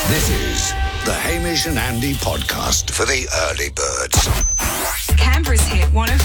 This is the Hamish and Andy podcast for the early birds. Canberra's hit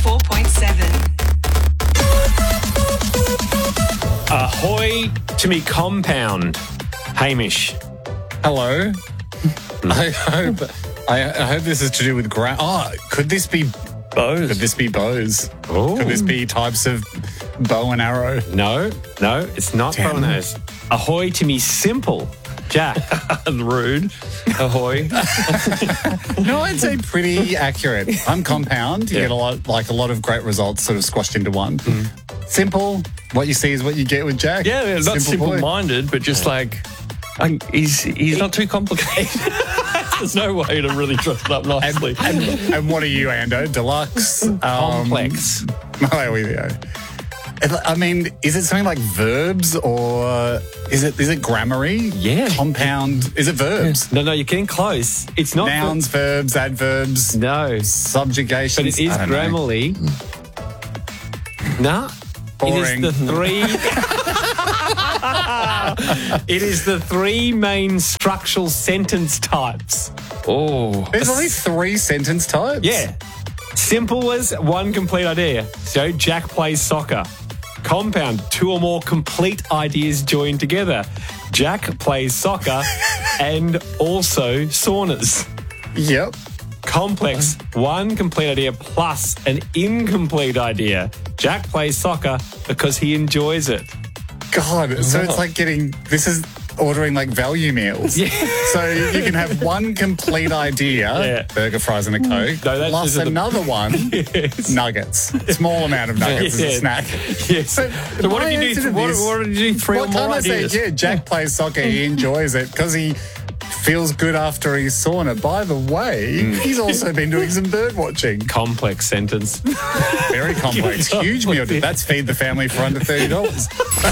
104.7. Ahoy to me compound. Hamish. Hello. I hope this is to do with could this be bows? Could this be bows? Oh. Could this be types of bow and arrow? No, it's not bow and arrows. Ahoy to me simple. Jack. Rude. Ahoy. No, I'd say pretty accurate. I'm compound. You get a lot of great results sort of squashed into one. Simple. What you see is what you get with Jack. Yeah, not Simple boy. simple-minded, but just he's not too complicated. There's no way to really dress it up nicely. And what are you, Ando? Deluxe? Complex. There we go. I mean, is it something like verbs or is it grammary? Yeah. Compound. Is it verbs? No, you're getting close. It's not Nouns, verbs, adverbs. No. Subjugations. But it is Grammarly. No. Boring. It is the three main structural sentence types. Oh. There's only 3 sentence types? Yeah. Simple as one complete idea. So Jack plays soccer. Compound, 2 or more complete ideas joined together. Jack plays soccer and also saunas. Yep. Complex, 1 complete idea plus an incomplete idea. Jack plays soccer because he enjoys it. God, so it's like this is ordering like value meals. Yeah. So you can have 1 complete idea, burger, fries and a Coke, plus another one, nuggets. Small amount of nuggets as a snack. Yes. So what did you do? What did you do? 3 or more ideas? Say, Jack plays soccer, he enjoys it because he feels good after his sauna. By the way, he's also been doing some bird watching. Complex sentence. Very complex. Huge meal. That's feed the family for under $30.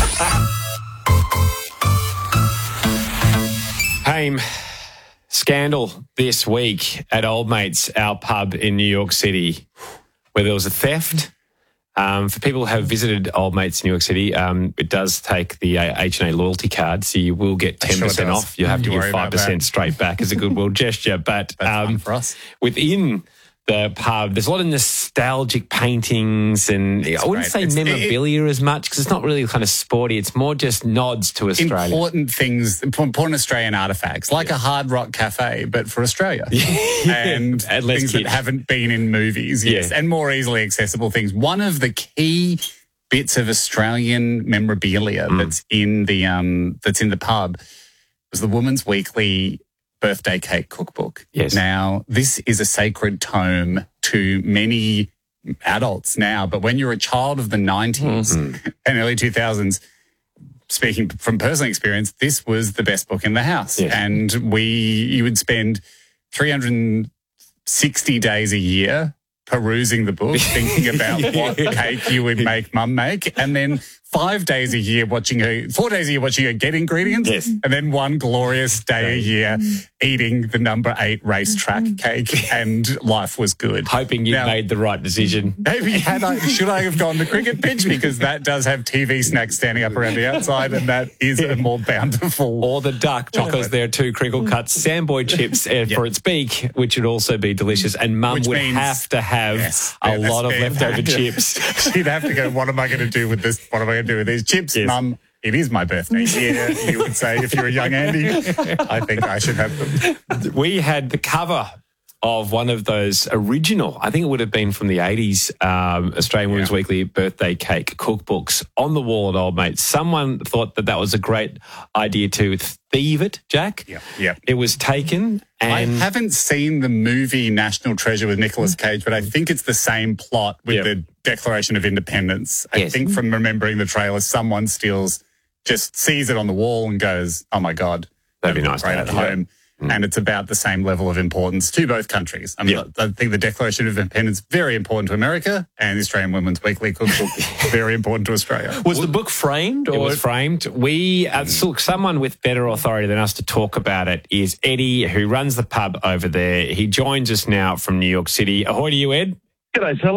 Hame, scandal this week at Old Mates, our pub in New York City, where there was a theft. For people who have visited Old Mates in New York City, it does take the H&A loyalty card, so you will get 10% off. You have to give 5% straight back as a goodwill gesture. But that's fun for us. Within the pub, there's a lot of nostalgic paintings and I wouldn't say memorabilia as much because it's not really kind of sporty. It's more just nods to Australia. Important things, important Australian artefacts, like a Hard Rock Cafe, but for Australia. And things that haven't been in movies, and more easily accessible things. One of the key bits of Australian memorabilia that's in the pub was the Woman's Weekly birthday cake cookbook. Yes. Now, this is a sacred tome to many adults now, but when you're a child of the 90s and early 2000s, speaking from personal experience, this was the best book in the house. Yes. And you would spend 360 days a year perusing the book, thinking about what cake you would make Mum make, and then 4 days a year watching her get ingredients, and then 1 glorious day a year eating the number 8 racetrack cake, and life was good. Hoping you made the right decision. Maybe should I have gone the cricket pitch, because that does have TV snacks standing up around the outside, and that is a more bountiful. Or the duck, because there are 2 crinkle cut Samboy chips for its beak, which would also be delicious, and Mum would have to have a lot of leftover chips. She'd have to go, what am I going to do with this? What am I going to do with these chips? Mum, it is my birthday. Yeah, you would say if you're a young Andy. I think I should have them. We had the cover of one of those original, I think it would have been from the 80s, Australian Women's Weekly birthday cake cookbooks on the wall at Old Mates. Someone thought that was a great idea to thieve it, Jack. Yeah. It was taken. And I haven't seen the movie National Treasure with Nicolas Cage, but I think it's the same plot with the Declaration of Independence. I think from remembering the trailer, someone just sees it on the wall and goes, oh my God, that'd be nice right at home. And it's about the same level of importance to both countries. I mean, I think the Declaration of Independence is very important to America, and the Australian Women's Weekly cookbook very important to Australia. Was the book framed? It was framed. Someone with better authority than us to talk about it is Eddie, who runs the pub over there. He joins us now from New York City. Ahoy to you, Ed. G'day, fellas.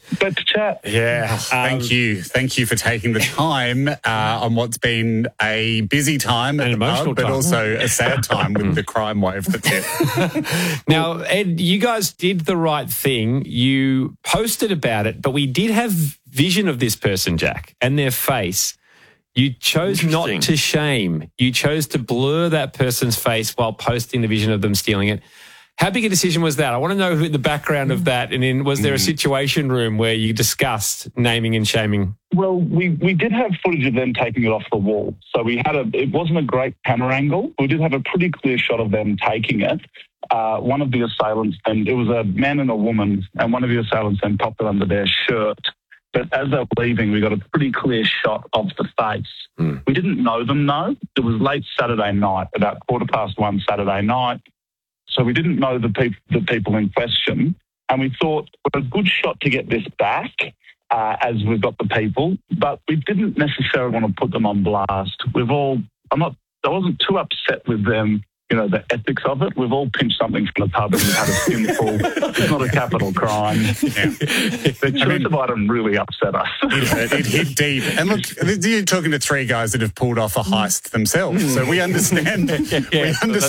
Great to chat. Yeah. Thank you. Thank you for taking the time on what's been a busy time at An the emotional pub, but time. also a sad time with the crime wave that's hit. Now, Ed, you guys did the right thing. You posted about it, but we did have vision of this person, Jack, and their face. You chose not to shame. You chose to blur that person's face while posting the vision of them stealing it. How big a decision was that? I want to know the background of that. And then was there a situation room where you discussed naming and shaming? Well, we did have footage of them taking it off the wall. So it wasn't a great camera angle. We did have a pretty clear shot of them taking it. One of the assailants, and it was a man and a woman, and one of the assailants then popped it under their shirt. But as they were leaving, we got a pretty clear shot of the face. We didn't know them, though. It was late Saturday night, about 1:15 Saturday night. So we didn't know the people in question. And we thought, well, a good shot to get this back as we've got the people. But we didn't necessarily want to put them on blast. I wasn't too upset with them, the ethics of it. We've all pinched something from the pub and we've had a skinful. It's not a capital crime. Yeah. The choice of item really upset us. It hit deep. And look, you're talking to three guys that have pulled off a heist themselves. So we understand.